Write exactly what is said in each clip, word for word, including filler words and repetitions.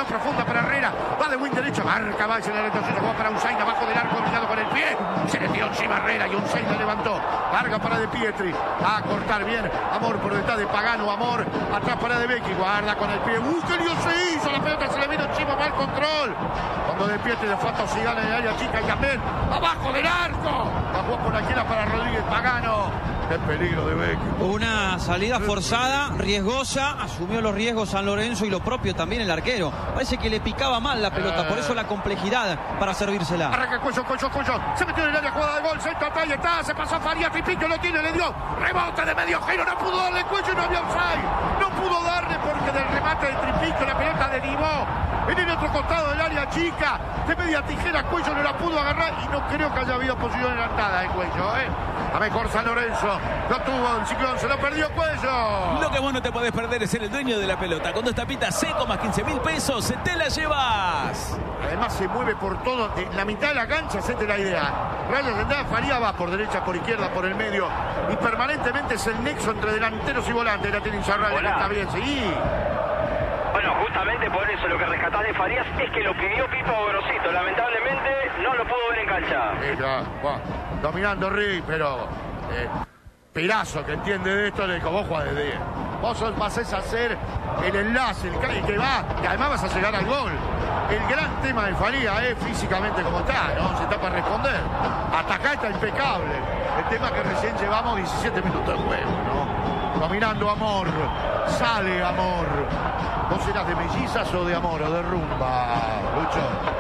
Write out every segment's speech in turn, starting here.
quedó profunda para Herrera. Va de wing derecho, marca, va, se le retrocede, juega para Unzain, abajo del arco, dominado con el pie. Se le tiró encima Herrera y Unzain le levantó. Larga para De Pietri. A cortar bien. Amor por detrás de Pagano. Amor atrás para De Becchi. Guarda con el pie. ¡Uh, qué lío se hizo! La pelota se le vino encima, mal control. Cuando De Pietri le falta Osigana en el área chica y también abajo del arco. La jugó por la izquierda para Rodríguez Pagano. ¡Qué peligro de Becchi! Una salida forzada, riesgosa. Asumió los riesgos San Lorenzo y lo propio también el arquero. Parece que le picaba mal la pelota, eh. por eso la complejidad para servírsela. Arranca Cuello, Cuello, Cuello. Se metió en el área, jugada de gol. Centro atrás y está. Se pasó a Farías. Tripicchio lo tiene, le dio. Rebote de medio giro. No pudo darle Cuello y no había offside. No pudo darle porque del remate de Tripicchio la pelota derivó en el otro costado del área chica. De media tijera Cuello no la pudo agarrar y no creo que haya habido posición adelantada de Cuello, ¿eh? A mejor San Lorenzo. Lo tuvo el Ciclón, se lo perdió Cuello. Lo que vos no te podés perder es ser el dueño de la pelota. Con dos tapitas seco más quince mil pesos, te la llevas. Además se mueve por todo. En la mitad de la cancha, hacete la idea. Rayas de entrada, Faría va por derecha, por izquierda, por el medio. Y permanentemente es el nexo entre delanteros y volantes. La tiene Insaurralde, que está bien, sí. Bueno, justamente por eso lo que rescatás de Farías es que lo pidió Pipo Grosito. Lamentablemente no lo pudo ver en cancha. Sí, claro. Bueno, dominando Rick, pero eh, Perazo, que entiende de esto, le dijo, vos jugás de diez. Vos vas a hacer el enlace, el, el que va, y además vas a llegar al gol. El gran tema de Faría es físicamente como está, ¿no? Se está para responder. Hasta acá está impecable. El tema que recién llevamos diecisiete minutos de juego, ¿no? Dominando Amor. Sale Amor. ¿Vos eras de mellizas o de Amor o de rumba, Lucho?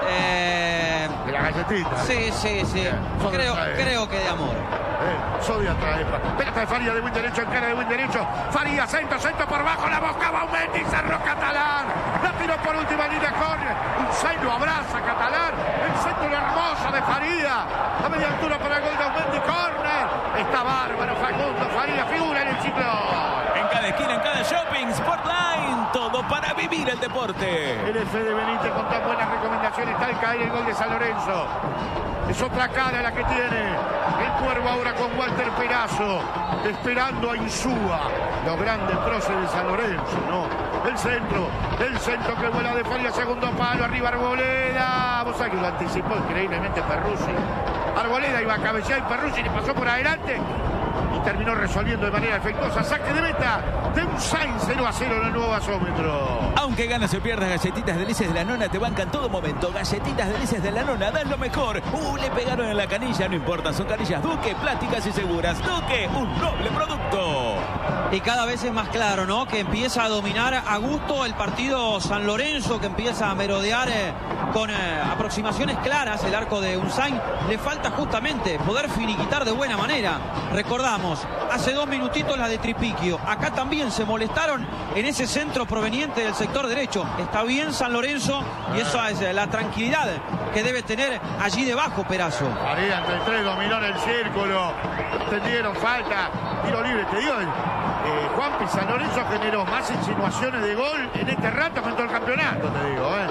Eh... De la galletita. Sí, sí, sí. Creo, creo que de Amor. Eh, Sodia trae. Pelota de Faría de buen derecho, en cara de buen derecho. Faría, centro, centro por bajo, la buscaba Aumendi, cerró Catalán. La tiró por última línea, córner. Unzain lo abraza, Catalán. El centro hermoso de Faría. A media altura para el gol de Aumendi, córner. Está bárbaro, Facundo Faría, figura en el ciclo. En cada esquina, en cada shopping, Sportline, todo para vivir el deporte. El F de Benítez con tan buenas recomendaciones, tal caer el gol de San Lorenzo. Es otra cara la que tiene el Cuervo ahora con Walter Perazo, esperando a Insúa, los grandes próceres de San Lorenzo, ¿no? El centro, el centro que vuela de Faría, segundo palo, arriba Arboleda. Vos sabés que lo anticipó increíblemente Perruzzi. Arboleda iba a cabecear y Perruzzi le pasó por adelante y terminó resolviendo de manera efectuosa. Saque de meta de Unzain, cero a cero en el nuevo gasómetro. Aunque ganas o pierdas, Galletitas Delicias de la Nona te bancan todo momento. Galletitas Delicias de la Nona, dan lo mejor. Uh, le pegaron en la canilla, no importa, son canillas Duque, plásticas y seguras. Duque, un noble producto. Y cada vez es más claro, ¿no? Que empieza a dominar a gusto el partido San Lorenzo, que empieza a merodear eh, con eh, aproximaciones claras el arco de Unzain. Le falta justamente poder finiquitar de buena manera. Recordamos, hace dos minutitos la de Tripicchio. Acá también se molestaron en ese centro proveniente del sector derecho. Está bien San Lorenzo y esa es la tranquilidad que debe tener allí debajo Perazo. Faría entre tres, dominó en el círculo. Entendieron, falta, tiro libre, te digo. Eh, Juanpi, San Lorenzo generó más insinuaciones de gol en este rato que en todo el campeonato, te digo, ¿eh?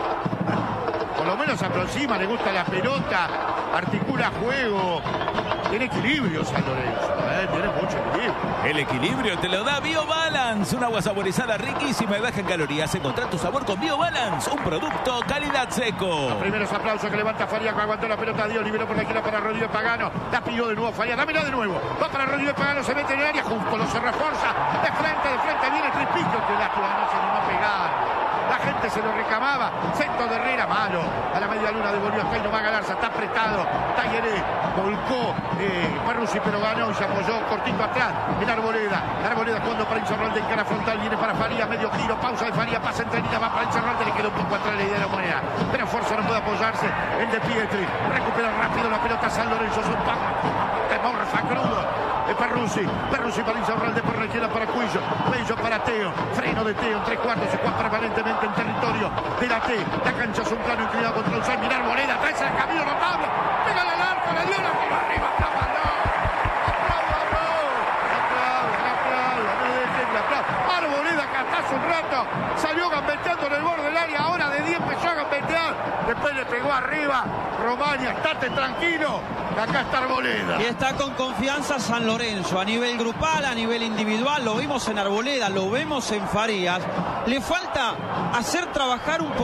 Por lo menos se aproxima, le gusta la pelota, articula juego. Tiene equilibrio San Lorenzo, ¿eh? Tiene mucho equilibrio. El equilibrio te lo da BioBalance, un agua saborizada riquísima y baja en calorías. Encontrá tu sabor con BioBalance, un producto calidad seco. Los primeros aplausos que levanta Faría, que aguantó la pelota, Dios liberó por la izquierda para Rodríguez Pagano. La pidió de nuevo Faría, dámela de nuevo. Va para Rodríguez Pagano, se mete en el área, justo lo se refuerza. De frente, de frente viene Tripicchio, que lástima, no se animó a pegar. La gente se lo reclamaba. Centro de Herrera, malo. A la media luna devolvió a Jairo Magalarza. Está apretado. Talleré volcó eh, Perruzzi, pero ganó y se apoyó cortito atrás. En Arboleda. Arboleda jugando para Insaurralde en cara frontal. Viene para Faría. Medio giro. Pausa de Faría. Pasa entre líneas. Va para Insaurralde. Le quedó un poco atrás la idea de la moneda. Pero Forza no puede apoyarse. El de Pietri. Recupera rápido la pelota San Lorenzo. Es un paco. Temor crudo. De Perruzzi. Perruzzi para Insaurralde. Por la izquierda para Cuillo. Cuillo para Teo. Freno de Teo en tres cuartos. Se juega permanentemente en territorio de la T. La cancha es un plano inclinado contra Unzain. Mirar Arboleda. Trae el camino notable. Pégale al arco. Le dio la tiro arriba. Aplaudan. Aplaudan. Aplaudan. No dejen de aplaudir. Arboleda que hasta hace un rato salió gambeteando en el borde del área. Ahora de diez empezó a gambetear. Después le pegó arriba. Romaña, estate tranquilo. Acá está Arboleda. Y está con confianza San Lorenzo a nivel grupal, a nivel individual. Lo vimos en Arboleda, lo vemos en Farías. Le falta hacer trabajar un poco.